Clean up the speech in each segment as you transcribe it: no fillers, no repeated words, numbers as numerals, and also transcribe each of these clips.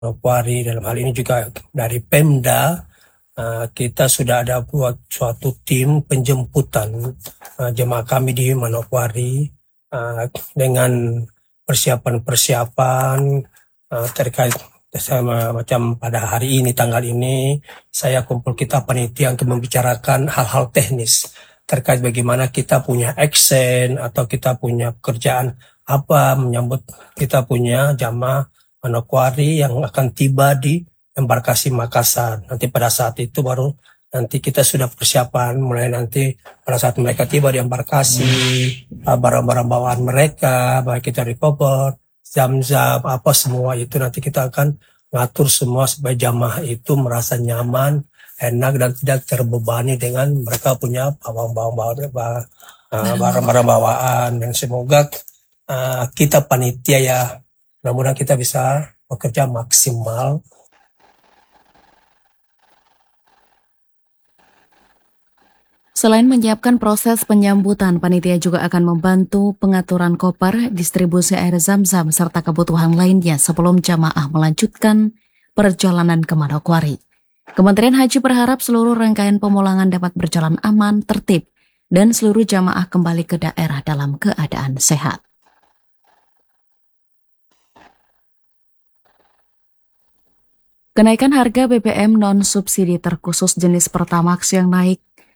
Manokwari, dalam hal ini juga dari Pemda, kita sudah ada buat suatu tim penjemputan jemaah kami di Manokwari dengan persiapan-persiapan terkait sama macam pada hari ini, tanggal ini, saya kumpul kita panitia untuk membicarakan hal-hal teknis terkait bagaimana kita punya aksen atau kita punya pekerjaan apa menyambut kita punya jamaah Manokwari yang akan tiba di embarkasi Makassar. Nanti pada saat itu baru nanti kita sudah persiapan mulai nanti pada saat mereka tiba di embarkasi, barang-barang bawaan mereka, baik kita recover, zam-zam, apa semua itu nanti kita akan ngatur semua supaya jamaah itu merasa nyaman, enak dan tidak terbebani dengan mereka punya barang-barang bawaan. Dan semoga kita panitia ya, mudah-mudahan kita bisa bekerja maksimal. Selain menyiapkan proses penyambutan, panitia juga akan membantu pengaturan koper, distribusi air zam-zam, serta kebutuhan lainnya sebelum jamaah melanjutkan perjalanan ke Manokwari. Kementerian Haji berharap seluruh rangkaian pemulangan dapat berjalan aman, tertib, dan seluruh jamaah kembali ke daerah dalam keadaan sehat. Kenaikan harga BBM non-subsidi terkhusus jenis Pertamax yang naik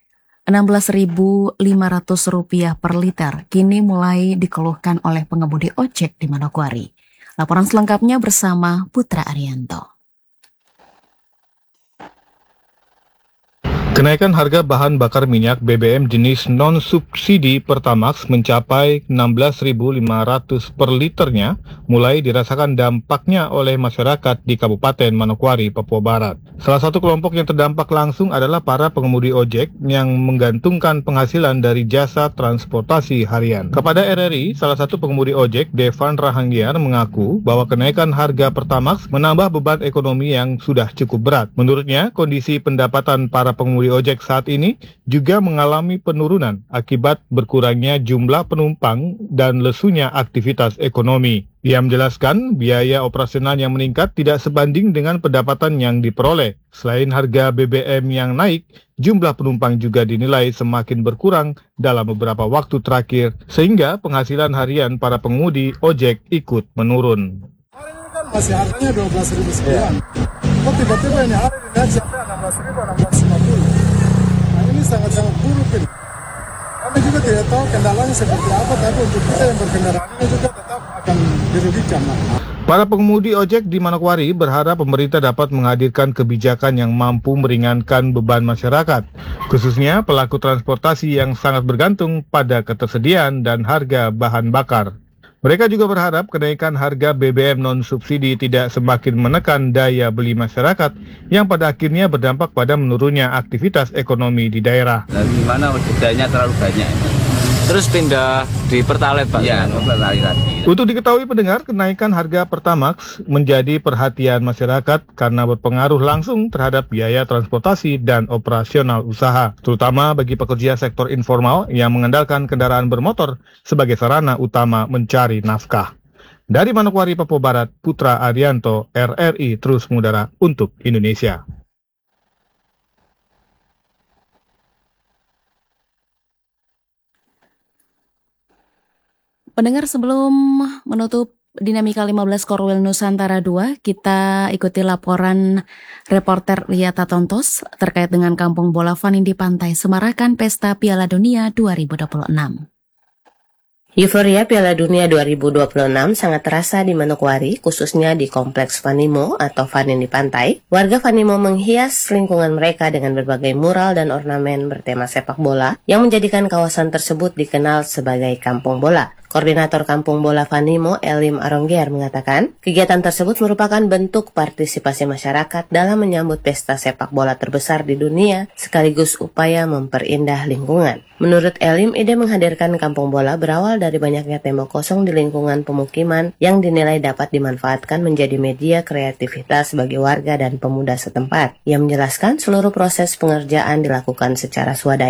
Rp16.500 per liter kini mulai dikeluhkan oleh pengemudi ojek di Manokwari. Laporan selengkapnya bersama Putra Arianto. Kenaikan harga bahan bakar minyak BBM jenis non-subsidi Pertamax mencapai Rp16.500 per liternya, mulai dirasakan dampaknya oleh masyarakat di Kabupaten Manokwari, Papua Barat. Salah satu kelompok yang terdampak langsung adalah para pengemudi ojek yang menggantungkan penghasilan dari jasa transportasi harian. Kepada RRI, salah satu pengemudi ojek, Devan Rahanggiar, mengaku bahwa kenaikan harga Pertamax menambah beban ekonomi yang sudah cukup berat. Menurutnya, kondisi pendapatan para pengemudi ojek saat ini juga mengalami penurunan akibat berkurangnya jumlah penumpang dan lesunya aktivitas ekonomi. Ia menjelaskan biaya operasional yang meningkat tidak sebanding dengan pendapatan yang diperoleh. Selain harga BBM yang naik, jumlah penumpang juga dinilai semakin berkurang dalam beberapa waktu terakhir, sehingga penghasilan harian para pengemudi ojek ikut menurun. Hari ini kan masih harganya 12.000 sekian. Kok tiba-tiba ini hari dinaik sampai 16.000, 1650. Nah ini sangat-sangat buruk ini. Kami juga tidak tahu kendalanya seperti apa, tapi untuk kita yang berkendaraan ini juga tetap akan dirugikan. Para pengemudi ojek di Manokwari berharap pemerintah dapat menghadirkan kebijakan yang mampu meringankan beban masyarakat, khususnya pelaku transportasi yang sangat bergantung pada ketersediaan dan harga bahan bakar. Mereka juga berharap kenaikan harga BBM non-subsidi tidak semakin menekan daya beli masyarakat yang pada akhirnya berdampak pada menurunnya aktivitas ekonomi di daerah. Di mana bedanya terlalu banyak. Terus pindah di Pertalite, Pak? Iya, Pertalite. Untuk diketahui pendengar, kenaikan harga Pertamax menjadi perhatian masyarakat karena berpengaruh langsung terhadap biaya transportasi dan operasional usaha, terutama bagi pekerja sektor informal yang mengandalkan kendaraan bermotor sebagai sarana utama mencari nafkah. Dari Manokwari, Papua Barat, Putra Arianto, RRI terus mengudara untuk Indonesia. Pendengar, sebelum menutup Dinamika 15 Korwil Nusantara 2, kita ikuti laporan reporter Liata Tontos terkait dengan kampung bola Fanny di Pantai Semarakan Pesta Piala Dunia 2026. Euforia Piala Dunia 2026 sangat terasa di Manokwari, khususnya di Kompleks Vanimo atau Fanny di Pantai. Warga Vanimo menghias lingkungan mereka dengan berbagai mural dan ornamen bertema sepak bola yang menjadikan kawasan tersebut dikenal sebagai Kampung Bola. Koordinator Kampung Bola Vanimo, Elim Arongger, mengatakan kegiatan tersebut merupakan bentuk partisipasi masyarakat dalam menyambut pesta sepak bola terbesar di dunia sekaligus upaya memperindah lingkungan. Menurut Elim, ide menghadirkan kampung bola berawal dari banyaknya tembok kosong di lingkungan pemukiman yang dinilai dapat dimanfaatkan menjadi media kreativitas bagi warga dan pemuda setempat. Ia menjelaskan seluruh proses pengerjaan dilakukan secara swadaya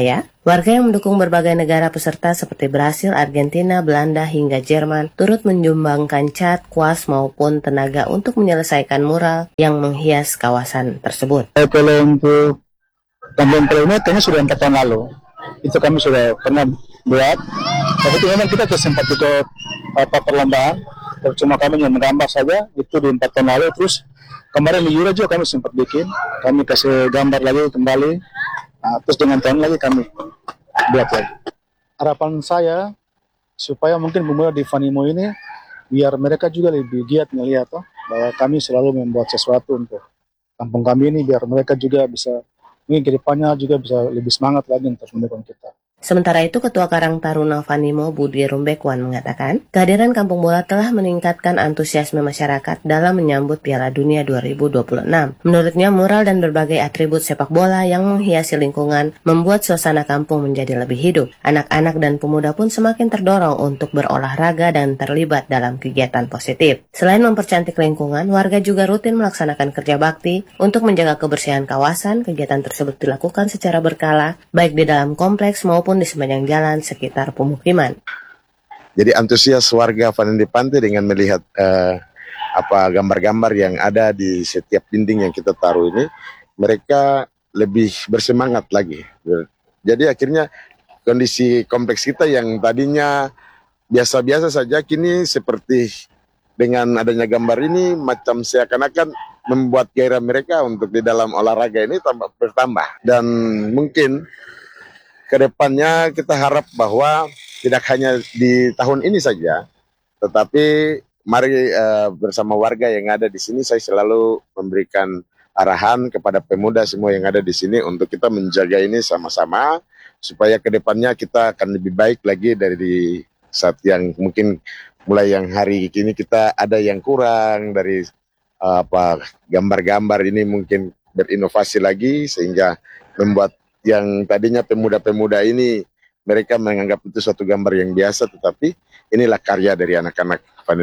Warga yang mendukung berbagai negara peserta seperti Brasil, Argentina, Belanda, hingga Jerman turut menyumbangkan cat, kuas, maupun tenaga untuk menyelesaikan mural yang menghias kawasan tersebut. Kalau untuk kampung ini kayaknya sudah 4 tahun lalu. Itu kami sudah pernah buat. Tapi itu memang kita sempat ikut perlombaan. Cuma kami hanya menggambar saja, itu di 4 tahun lalu. Terus kemarin di Euro juga kami sempat bikin. Kami kasih gambar lagi kembali. Terus dengan tahun lagi kami buat lagi. Harapan saya supaya mungkin pemuda di Vanimo ini biar mereka juga lebih giat melihat bahwa kami selalu membuat sesuatu untuk kampung kami ini, biar mereka juga bisa mungkin ke depannya juga bisa lebih semangat lagi untuk mendukung kita. Sementara itu, Ketua Karang Taruna Vanimo Budi Rumbekwan mengatakan, kehadiran kampung bola telah meningkatkan antusiasme masyarakat dalam menyambut Piala Dunia 2026. Menurutnya, mural dan berbagai atribut sepak bola yang menghiasi lingkungan membuat suasana kampung menjadi lebih hidup. Anak-anak dan pemuda pun semakin terdorong untuk berolahraga dan terlibat dalam kegiatan positif. Selain mempercantik lingkungan, warga juga rutin melaksanakan kerja bakti untuk menjaga kebersihan kawasan. Kegiatan tersebut dilakukan secara berkala, baik di dalam kompleks maupun di sepanjang jalan sekitar pemukiman. Jadi antusias warga Vanimo Pantai dengan melihat gambar-gambar yang ada di setiap dinding yang kita taruh ini, mereka lebih bersemangat lagi. Jadi akhirnya kondisi kompleks kita yang tadinya biasa-biasa saja, kini seperti dengan adanya gambar ini macam seakan-akan membuat gairah mereka untuk di dalam olahraga ini bertambah. Dan mungkin kedepannya kita harap bahwa tidak hanya di tahun ini saja, tetapi mari bersama warga yang ada di sini, saya selalu memberikan arahan kepada pemuda semua yang ada di sini untuk kita menjaga ini sama-sama, supaya kedepannya kita akan lebih baik lagi dari saat yang mungkin mulai yang hari ini kita ada yang kurang dari gambar-gambar ini mungkin berinovasi lagi sehingga membuat yang tadinya pemuda-pemuda ini mereka menganggap itu suatu gambar yang biasa, tetapi inilah karya dari anak-anak Vanimo.